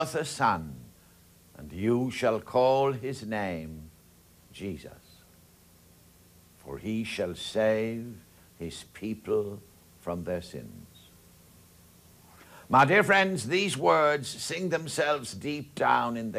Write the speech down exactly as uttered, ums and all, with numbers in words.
a son, and you shall call his name Jesus. For he shall save his people from their sins. My dear friends, these words sing themselves deep down in the